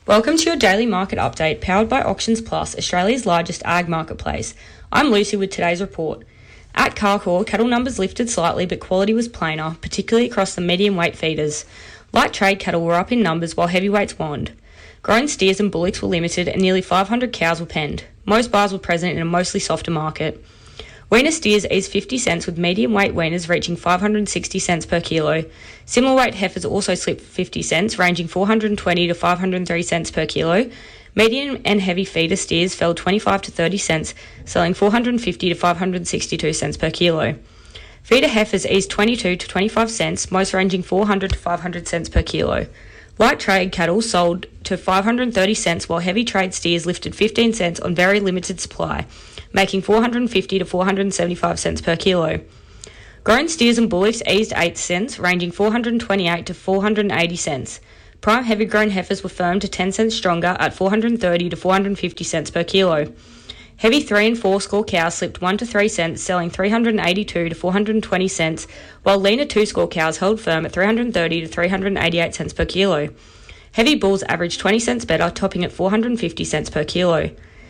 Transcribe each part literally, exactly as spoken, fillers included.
Welcome to your daily market update powered by Auctions Plus, Australia's largest ag marketplace. I'm Lucy with today's report. At Carcoar, cattle numbers lifted slightly but quality was plainer, particularly across the medium weight feeders. Light trade cattle were up in numbers while heavyweights wanned. Grown steers and bullocks were limited and nearly five hundred cows were penned. Most buyers were present in a mostly softer market. Weaner steers eased fifty cents with medium weight weaners reaching five hundred sixty cents per kilo. Similar weight heifers also slipped fifty cents, ranging four hundred twenty to five hundred three cents per kilo. Medium and heavy feeder steers fell twenty-five to thirty cents, selling four hundred fifty to five hundred sixty-two cents per kilo. Feeder heifers eased twenty-two to twenty-five cents, most ranging four hundred to five hundred cents per kilo. Light trade cattle sold to five hundred thirty cents while heavy trade steers lifted fifteen cents on very limited supply, making four hundred fifty to four hundred seventy-five cents per kilo. Grown steers and bullocks eased eight cents, ranging four hundred twenty-eight to four hundred eighty cents. Prime heavy grown heifers were firm to ten cents stronger at four hundred thirty to four hundred fifty cents per kilo. Heavy three and four score cows slipped one to three cents, selling three hundred eighty-two to four hundred twenty cents, while leaner two score cows held firm at three hundred thirty to three hundred eighty-eight cents per kilo. Heavy bulls averaged twenty cents better, topping at four hundred fifty cents per kilo.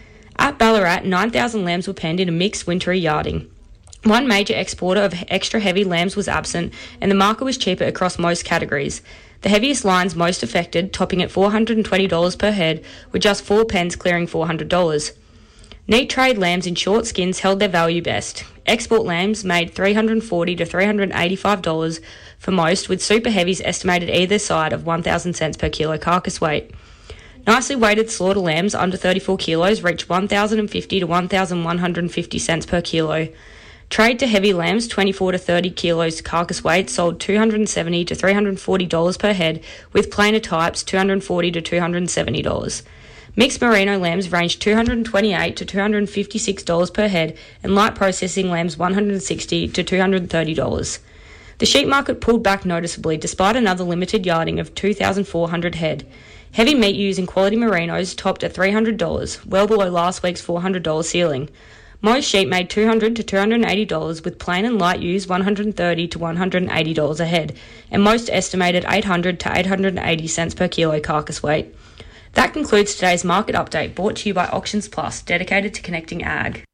At Ballarat, nine thousand lambs were penned in a mixed wintry yarding. One major exporter of extra heavy lambs was absent, and the market was cheaper across most categories. The heaviest lines most affected, topping at four hundred twenty dollars per head, were just four pens clearing four hundred dollars. Neat trade lambs in short skins held their value best. Export lambs made three hundred forty dollars to three hundred eighty-five dollars for most, with super heavies estimated either side of one thousand cents per kilo carcass weight. Nicely weighted slaughter lambs under thirty-four kilos reached one thousand fifty to one thousand one hundred fifty cents per kilo. Trade to heavy lambs twenty-four to thirty kilos carcass weight sold two hundred seventy to three hundred forty dollars per head, with plainer types two hundred forty to two hundred seventy dollars. Mixed merino lambs ranged two hundred twenty-eight to two hundred fifty-six dollars per head, and light processing lambs one hundred sixty to two hundred thirty dollars. The sheep market pulled back noticeably despite another limited yarding of two thousand four hundred head. Heavy meat ewes and quality merinos topped at three hundred dollars, well below last week's four hundred dollars ceiling. Most sheep made two hundred dollars to two hundred eighty dollars, with plain and light ewes one hundred thirty dollars to one hundred eighty dollars a head, and most estimated eight hundred to eight hundred eighty cents per kilo carcass weight. That concludes today's market update, brought to you by Auctions Plus, dedicated to connecting ag.